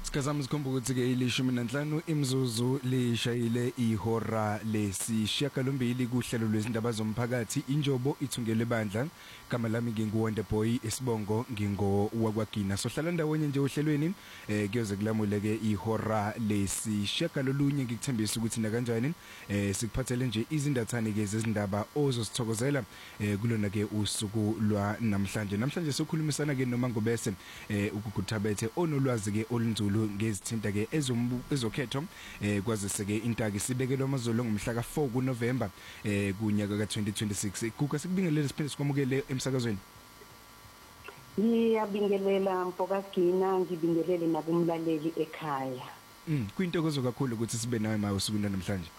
Sikazama sikhomba ukuthi ke ilishumi nanhlanu imzuzu lishayile ihora lesishiyagalombili kuhlelo lwezindaba zomphakathi injobo ithungele bandla igama lami nginguWonder Boy Isibongo ngingo wakwagina sohlala ndawonye nje ohlelweni kuyoze kulamule ke ihora lesishiyagalolunye ngikuthembisa ukuthi na kanjani sikuphathele nje izindathane ke zezindaba ozosithokozela kulona ke usuku lwa namhlanje sokhulumisana ke noma ngobese ukukuthabethe onolwazi ke olunzulu ngezithinta ke ezokhetho kwazise ke intaki sibekelwe amazolo ngomhla ka4 kuNovember kunyaka ka2026 kuka sikubingelele siphinde sikwamukele emsakazweni. Ngiyabingelela Mpokagina ngibingelele nakumlaleli ekhaya. Kuyintokozo kakhulu ukuthi sibe nawe maye usuku namhlanje.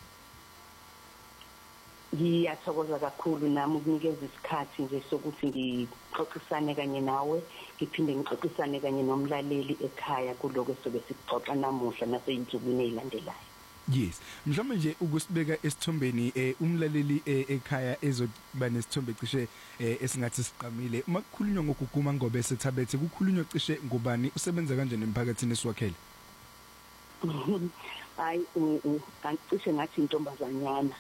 Ngiyathokoza kakhulu nami ukunikeza isikhathi nje sokuthi ngixoxisane kanye nawe ngiphinde ngixoxisane kanye nomlaleli ekhaya kuloko sobe sixoxa namuhla naseyinsukwini ezilandelayo. Yes, mhlawumbe nje ukusibeka esithombeni umlaleli ekhaya ezoba nesithombe cishe esingathi siqamile uma kukhulunywa ngokuguma ngobe sethabethe kukhulunywa cishe ngobani usebenza kanjani emphakathini esiwakhele. Hayi angicishe ngathi intombazanyana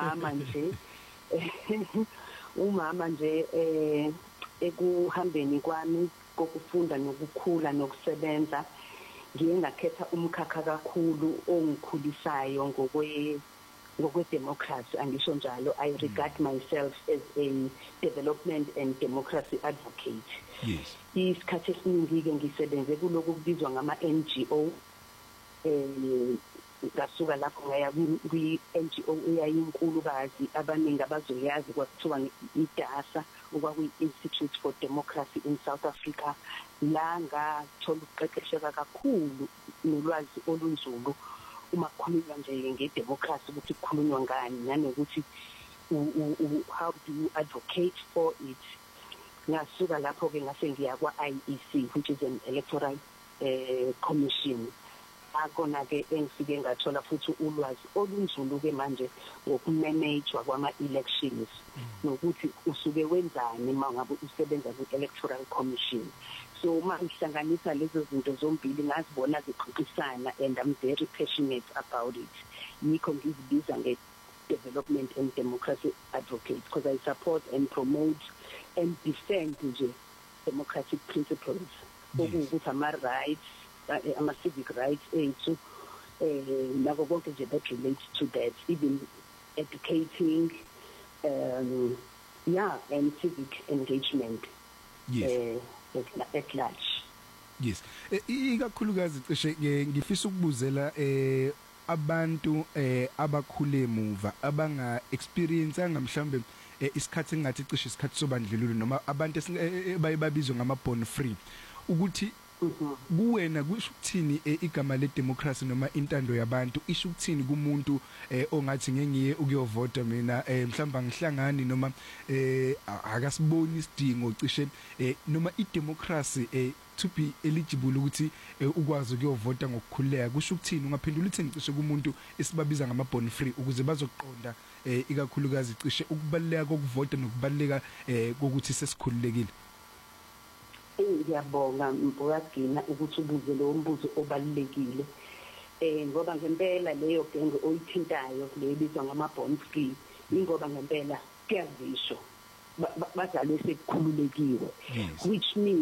umama nje ekuhambeni kwami kokufunda nokukhula nokusebenza ngiye ngakhetha umkhakha kakhulu ongikhulisayo ngokwe democracy angisho njalo I regard myself as a development and democracy advocate. Yes, isikhathi esiningi ke ngisebenze kuloko kubizwa ngama NGO ngasuka lapho ngaya kwi-NGO eyayinkulukazi abaningi abazoyazi kwakuthiwa iDASA okwakuyi-Institute for Democracy in South Africa la ngathola ukuqeqesheka kakhulu nolwazi olunzulu uma kukhulunywa nje ngedemocracy ukuthi kukhulunywa ngani nanokuthi how do you advocate for it. Ngasuka lapho ke ngase ngiya kwa-IEC which is an electoral commission akona ke engifike ngathola futhi ulwazi olunzulu ke manje ngokumanagwa kwama-elections nokuthi usuke wenzani mangabe usebenza ku-electoral commission. So uma ngihlanganisa lezo zinto zombili ngazibona zixoxisana and I'm very passionate about it. Yikho ngizibiza nge-development and democracy advocate because I support and promote and defend nje democratic principles ukuthi ama-rights ama-civic rights ethu nako konke nje that relates to that, even educating and civic engagement. Yes, at large. Yes, ikakhulukazi cishe ngifisa ukubuzela abantu abakhule emuva abanga experience ngamhlambe isikhathi engathi cishe isikhathi sobandlululo noma abantu bayibabizwa ngama born free ukuthi kuwena kusho ukuthini igama le democracy noma intando yabantu isho ukuthini kumuntu ongathi ngengiye ukuyovota mina mhlamba ngihlangani noma akasiboni isidingo cishe noma idemocracy to be eligible ukuthi ukwazi ukuyovota ngokukhuleka kusho ukuthini ungaphendula uthini cishe kumuntu esibabiza ngama born free ukuze bazoqonda ikakhulukazi cishe ukubaleka kokuvota nokubaleka kokuthi sesikhululekile. Ngiyabonga Mpokagina ukuthi ubuze lo mbuzo obalekile ngoba ngempela leyo genge oyithintayo lebizwa ngama born free ingoba ngempela kuyazisho bazalwe sekukhululekiwe which means